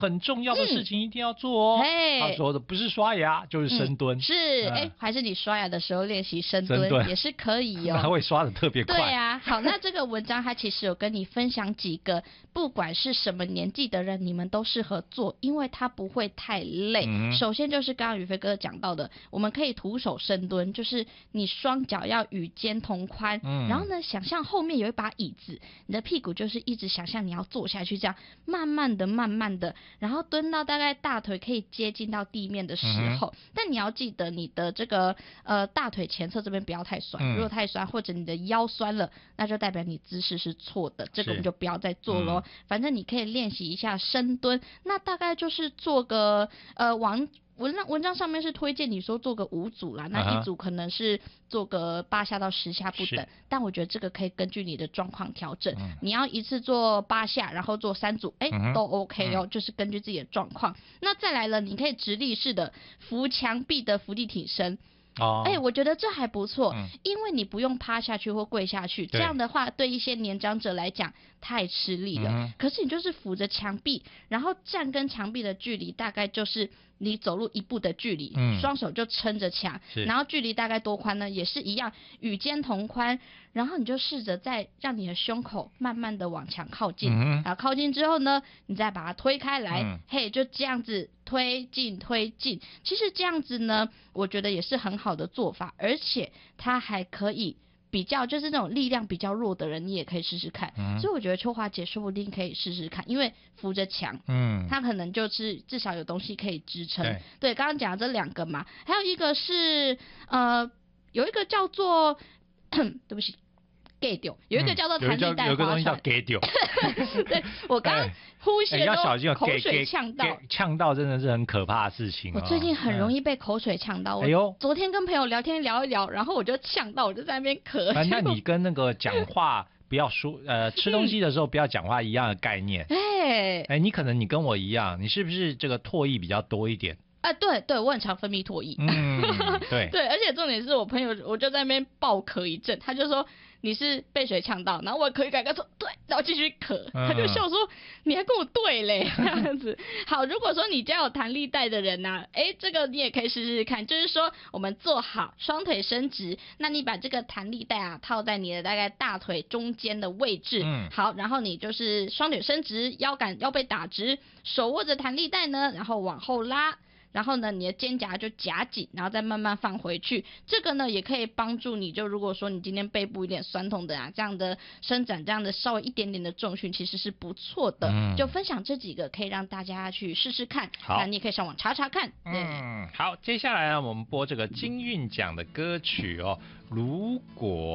很重要的事情一定要做哦。他说的不是刷牙就是深蹲， 是还是你刷牙的时候练习深蹲也是可以哦。 他会刷的特别快。 对啊，好，那这个文章它其实有跟你分享几个，不管是什么年纪的人，你们都适合做，因为它不会太累。首先就是刚刚宇飞哥讲到的，我们可以徒手深蹲，就是你双脚要与肩同宽，然后呢，想象后面有一把椅子，你的屁股就是一直想象你要坐下去，这样慢慢的，然后蹲到大概大腿可以接近到地面的时候，但你要记得你的这个大腿前侧这边不要太酸，如果太酸或者你的腰酸了，那就代表你姿势是错的，这个我们就不要再做咯。反正你可以练习一下深蹲，那大概就是做个文章上面是推荐你说做个5组啦，那一组可能是做个8下到10下不等，但我觉得这个可以根据你的状况调整，你要一次做8下，然后做3组，都 OK 哦，就是根据自己的状况。那再来了，你可以直立式的扶墙壁的伏地挺身。我觉得这还不错，因为你不用趴下去或跪下去，这样的话对一些年长者来讲太吃力了。可是你就是扶着墙壁，然后站跟墙壁的距离大概就是你走路1步的距离，双手就撑着墙，然后距离大概多宽呢？也是一样，与肩同宽。然后你就试着再让你的胸口慢慢的往墙靠近，然后靠近之后呢，你再把它推开来，就这样子推进。其实这样子呢，我觉得也是很好的做法，而且它还可以比较就是那种力量比较弱的人，你也可以试试看。所以我觉得秋华姐说不定可以试试看，因为扶着墙，她可能就是至少有东西可以支撑。对，刚刚讲的这2个嘛，还有一个是有一个叫做对不起。给丢，有一个叫做弹力带划船， 有个东西叫给丢。 对，我刚呼吸要小心口水呛到， 呛到真的是很可怕的事情。 我最近很容易被口水呛到。我昨天跟朋友聊天聊一聊，然后我就呛到，我就在那边咳。 那你跟那个讲话不要说吃东西的时候不要讲话一样的概念。你可能你跟我一样，你是不是这个唾液比较多一点？ 对，我很常分泌唾液。对，而且重点是我朋友，我就在那边爆咳一阵，他就说你是被水呛到，然后我咳一咳，他说对，然后继续咳，他就笑说你还跟我对嘞这样子。好，如果说你家有弹力带的人啊，这个你也可以试试看，就是说我们坐好，双腿伸直，那你把这个弹力带啊套在你的大概大腿中间的位置，好，然后你就是双腿伸直，腰背打直，手握着弹力带呢，然后往后拉。然后呢，你的肩胛就夹紧，然后再慢慢放回去。这个呢，也可以帮助你，就如果说你今天背部有点酸痛的啊，这样的伸展，这样的稍微一点点的重训，其实是不错的。就分享这几个，可以让大家去试试看。那你也可以上网查查看。 好，接下来呢，我们播这个金韵奖的歌曲哦。如果